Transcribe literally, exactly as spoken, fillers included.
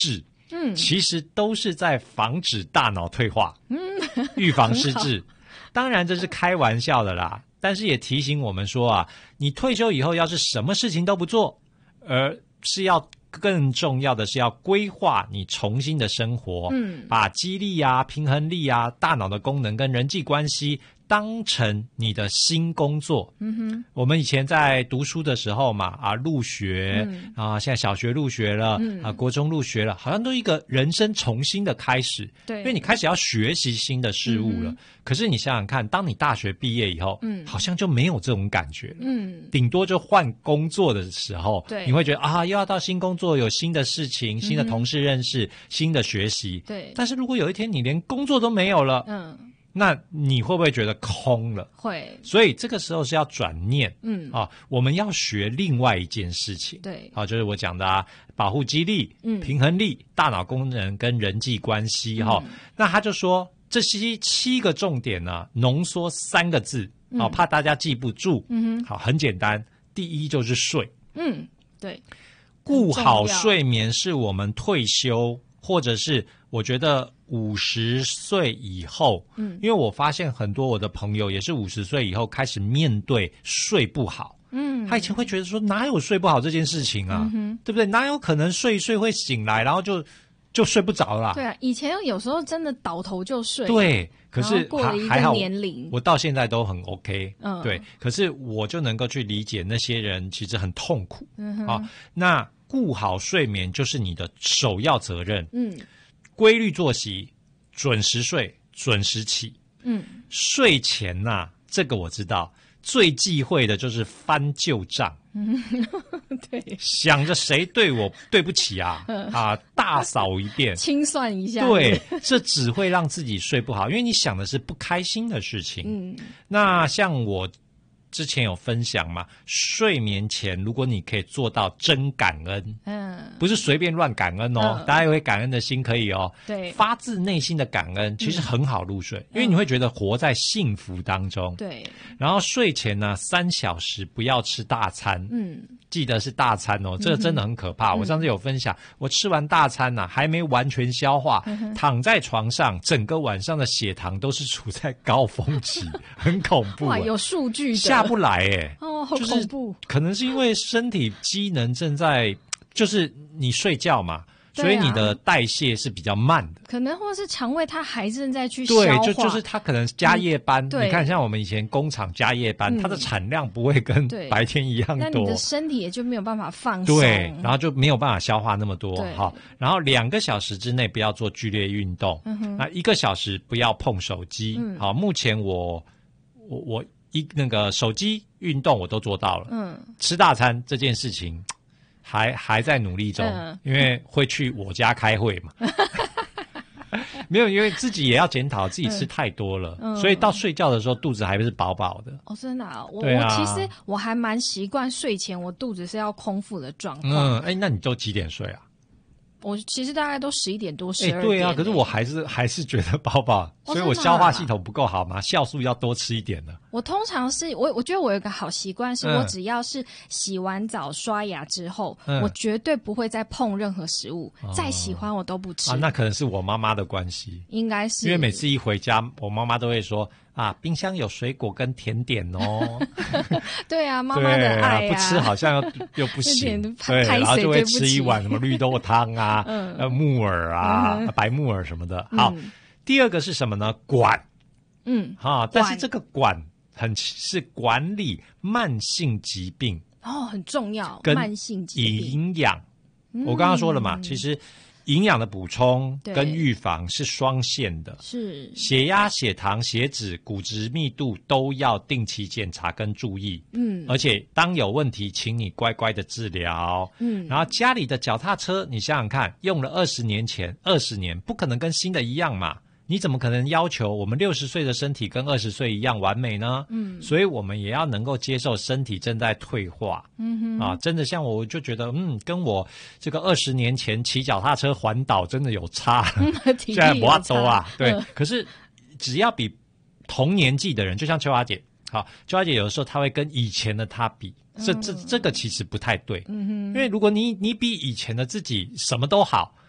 治，嗯，其实都是在防止大脑退化，嗯，预防失智。当然这是开玩笑的啦，但是也提醒我们说啊，你退休以后要是什么事情都不做，而是要更重要的是要规划你重新的生活，嗯，把肌力啊、平衡力啊、大脑的功能跟人际关系当成你的新工作。嗯哼，我们以前在读书的时候嘛，啊，入学、嗯、啊，现在小学入学了，嗯、啊，国中入学了，好像都一个人生重新的开始。对，因为你开始要学习新的事物了。嗯、可是你想想看，当你大学毕业以后，嗯，好像就没有这种感觉了。嗯，顶多就换工作的时候，对，你会觉得啊，又要到新工作，有新的事情、新的同事认识、嗯、新的学习。对，但是如果有一天你连工作都没有了，嗯。那你会不会觉得空了？会，所以这个时候是要转念，嗯啊，我们要学另外一件事情，对，啊，就是我讲的啊，保护肌力、嗯，平衡力、大脑功能跟人际关系哈、嗯。那他就说这七七个重点呢，浓缩三个字，好、嗯，怕大家记不住，嗯哼，好，很简单，第一就是睡，嗯，对，顾好睡眠是我们退休或者是我觉得五十岁以后，嗯，因为我发现很多我的朋友也是五十岁以后开始面对睡不好，嗯，他以前会觉得说哪有睡不好这件事情啊，嗯、对不对？哪有可能睡一睡会醒来，然后就就睡不着啦？ 对啊，以前有时候真的倒头就睡， 对，可是过了一个年龄， 我到现在都很 OK，嗯，对，可是我就能够去理解那些人其实很痛苦，嗯哼，啊，那顾好睡眠就是你的首要责任，嗯。规律作息，准时睡，准时起。嗯，睡前呐、啊，这个我知道，最忌讳的就是翻旧账。嗯，对，想着谁对我对不起啊，啊，大扫一遍， 清算一下。 对，这只会让自己睡不好，因为你想的是不开心的事情。嗯，那像我之前有分享嘛，睡眠前如果你可以做到真感恩，嗯，不是随便乱感恩哦，嗯、大家有感恩的心可以哦，对，发自内心的感恩，其实很好入睡，嗯、因为你会觉得活在幸福当中。对，然后睡前呢，三小时不要吃大餐，嗯，记得是大餐哦，这个真的很可怕。嗯、我上次有分享，我吃完大餐呐、啊，还没完全消化，嗯、躺在床上，整个晚上的血糖都是处在高峰期，很恐怖。 哇，有数据的。 下不来哎、欸， 哦，好恐怖！就是、 可能是因为身体机能正在，就是你睡觉嘛，所以你的代谢是比较慢的。 可能或是肠胃它还正在去消化。 对，就就是它可能加夜班。嗯、你看，像我们以前工厂加夜班，嗯、它的产量不会跟白天一样多，那你的身体也就没有办法放松， 对，然后就没有办法消化那么多。好，然后两个小时之内不要做剧烈运动，嗯、那一个小时不要碰手机。嗯、好，目前我我我。一那个手机运动我都做到了，嗯，吃大餐这件事情还还在努力中，嗯、因为会去我家开会嘛，没有，因为自己也要检讨自己吃太多了，嗯、所以到睡觉的时候肚子还是饱饱的。 哦，真的啊，我对啊我其实我还蛮习惯睡前我肚子是要空腹的状况。 嗯，哎，那你都几点睡啊？ 我其实大概都十一点多、十二点。 哎，对啊，可是我还是还是觉得饱饱，所以我消化系统不够好嘛，酵素要多吃一点的。 我通常是我，我觉得我有一个好习惯，是我只要是洗完澡、刷牙之后，嗯、我绝对不会再碰任何食物，嗯、再喜欢我都不吃。 啊，那可能是我妈妈的关系， 应该是因为每次一回家，我妈妈都会说。啊，冰箱有水果跟甜点哦。 对啊，妈妈的爱啊，不吃好像又又不行，对，然后就会吃一碗什么绿豆汤啊，嗯、呃木耳啊、嗯、白木耳什么的。好，嗯、第二个是什么呢？管，嗯，哈，但是这个管很是管理慢性疾病哦，很重要， 跟慢性疾病营养。我刚刚说了嘛，嗯、其实。营养的补充跟预防是双线的，是血压、血糖、血脂、骨质密度都要定期检查跟注意。嗯，而且当有问题，请你乖乖的治疗。嗯，然后家里的脚踏车，你想想看，用了二十年前，二十年不可能跟新的一样嘛。你怎么可能要求我们六十岁的身体跟二十岁一样完美呢？嗯，所以我们也要能够接受身体正在退化。嗯哼，啊，真的像我就觉得，嗯，跟我这个二十年前骑脚踏车环岛真的有差，现在不多啊。对，嗯、可是只要比同年纪的人，就像秋华姐，好，秋华姐有的时候她会跟以前的她比。这这这个其实不太对，嗯哼，因为如果你你比以前的自己什么都好，